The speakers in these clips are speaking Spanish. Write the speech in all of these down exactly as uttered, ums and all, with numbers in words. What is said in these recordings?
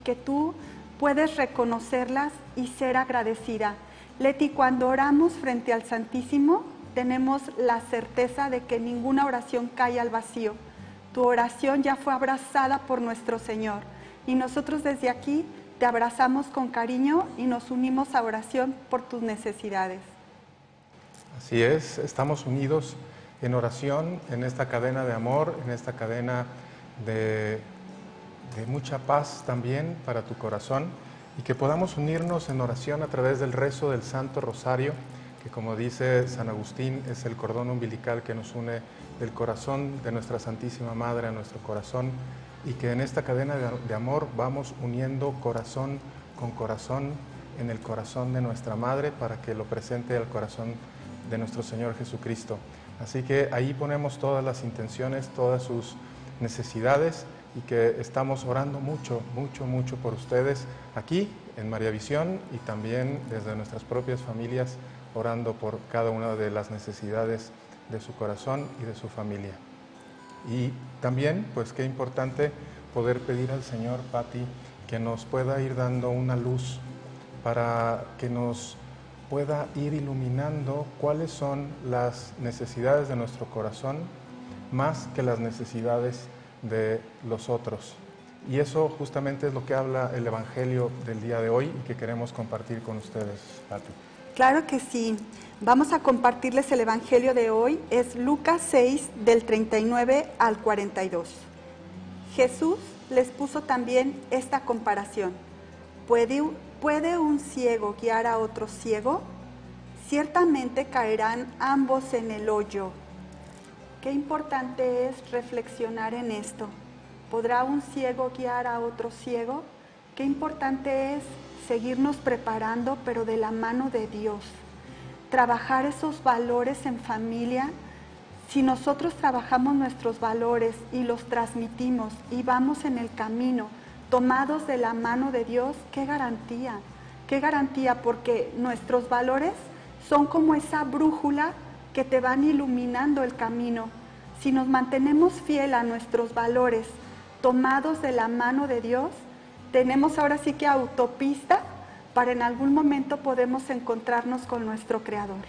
que tú puedes reconocerlas y ser agradecida. Leti, cuando oramos frente al Santísimo, tenemos la certeza de que ninguna oración cae al vacío. Tu oración ya fue abrazada por nuestro Señor y nosotros desde aquí te abrazamos con cariño y nos unimos a oración por tus necesidades. Así es, estamos unidos en oración, en esta cadena de amor, en esta cadena de, de mucha paz también para tu corazón, y que podamos unirnos en oración a través del rezo del Santo Rosario, que como dice San Agustín, es el cordón umbilical que nos une del corazón de nuestra Santísima Madre a nuestro corazón, y que en esta cadena de, de amor vamos uniendo corazón con corazón en el corazón de nuestra Madre para que lo presente al corazón de nuestro Señor Jesucristo. Así que ahí ponemos todas las intenciones, todas sus necesidades, y que estamos orando mucho, mucho, mucho por ustedes aquí en María Visión, y también desde nuestras propias familias, orando por cada una de las necesidades de su corazón y de su familia. Y también, pues qué importante poder pedir al Señor, Pati, que nos pueda ir dando una luz para que nos pueda ir iluminando cuáles son las necesidades de nuestro corazón más que las necesidades de los otros. Y eso justamente es lo que habla el Evangelio del día de hoy y que queremos compartir con ustedes, Pati. Claro que sí. Vamos a compartirles el Evangelio de hoy. Es Lucas seis, del treinta y nueve al cuarenta y dos. Jesús les puso también esta comparación. ¿Puede, ¿Puede un ciego guiar a otro ciego? Ciertamente caerán ambos en el hoyo. Qué importante es reflexionar en esto. ¿Podrá un ciego guiar a otro ciego? Qué importante es seguirnos preparando, pero de la mano de Dios. Trabajar esos valores en familia. Si nosotros trabajamos nuestros valores y los transmitimos y vamos en el camino tomados de la mano de Dios, qué garantía, qué garantía, porque nuestros valores son como esa brújula que te van iluminando el camino. Si nos mantenemos fiel a nuestros valores, tomados de la mano de Dios, tenemos ahora sí que autopista para en algún momento podemos encontrarnos con nuestro Creador.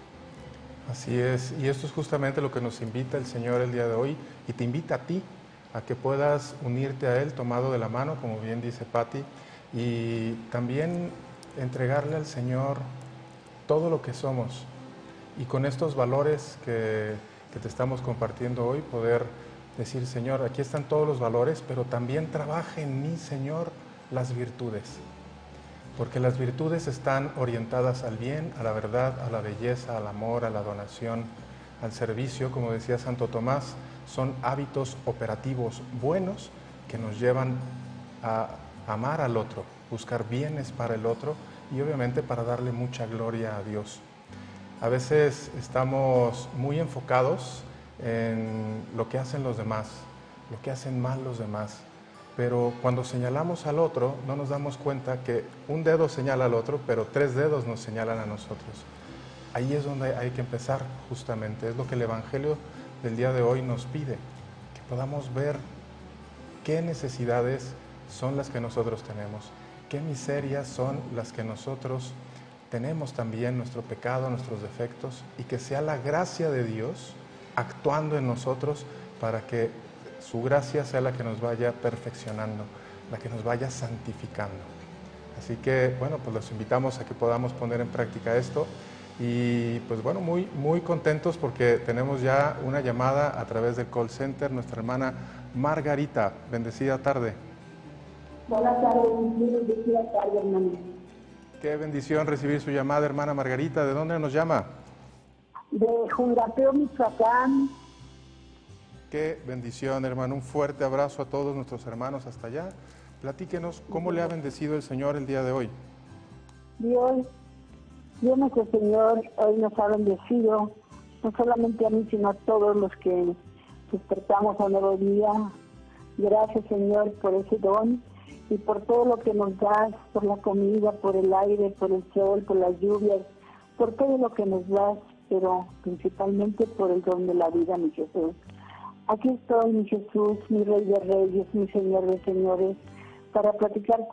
Así es, y esto es justamente lo que nos invita el Señor el día de hoy, y te invita a ti, a que puedas unirte a Él tomado de la mano, como bien dice Pati, y también entregarle al Señor todo lo que somos, y con estos valores que, que te estamos compartiendo hoy, poder decir, Señor, aquí están todos los valores, pero también trabaja en mí, Señor, las virtudes. Porque las virtudes están orientadas al bien, a la verdad, a la belleza, al amor, a la donación, al servicio, como decía Santo Tomás, son hábitos operativos buenos que nos llevan a amar al otro, buscar bienes para el otro y obviamente para darle mucha gloria a Dios. A veces estamos muy enfocados en lo que hacen los demás, lo que hacen mal los demás, pero cuando señalamos al otro no nos damos cuenta que un dedo señala al otro, pero tres dedos nos señalan a nosotros. Ahí es donde hay que empezar justamente, es lo que el Evangelio del día de hoy nos pide, que podamos ver qué necesidades son las que nosotros tenemos, qué miserias son las que nosotros tenemos también, nuestro pecado, nuestros defectos, y que sea la gracia de Dios actuando en nosotros para que su gracia sea la que nos vaya perfeccionando, la que nos vaya santificando. Así que, bueno, pues los invitamos a que podamos poner en práctica esto y, pues bueno, muy, muy contentos porque tenemos ya una llamada a través del call center, nuestra hermana Margarita. Bendecida tarde. Buenas tardes, bendecida tarde, hermano. Qué bendición recibir su llamada, hermana Margarita. ¿De dónde nos llama? De Jungateo, Michoacán. Qué bendición, hermano. Un fuerte abrazo a todos nuestros hermanos hasta allá. Platíquenos cómo le ha bendecido el Señor el día de hoy. Dios, Dios nuestro Señor hoy nos ha bendecido, no solamente a mí, sino a todos los que despertamos a un nuevo día. Gracias, Señor, por ese don y por todo lo que nos das, por la comida, por el aire, por el sol, por las lluvias, por todo lo que nos das, pero principalmente por el don de la vida, mi Jesús. Aquí estoy, mi Jesús, mi Rey de Reyes, mi Señor de Señores, para platicar